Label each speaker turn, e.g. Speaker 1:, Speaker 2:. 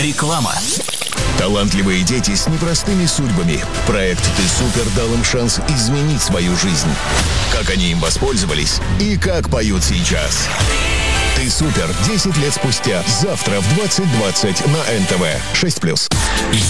Speaker 1: Реклама.
Speaker 2: Талантливые дети с непростыми судьбами. Проект «Ты супер» дал им шанс изменить свою жизнь. Как они им воспользовались и как поют сейчас. «Ты супер» 10 лет спустя. Завтра в 20:20 на НТВ. 6+.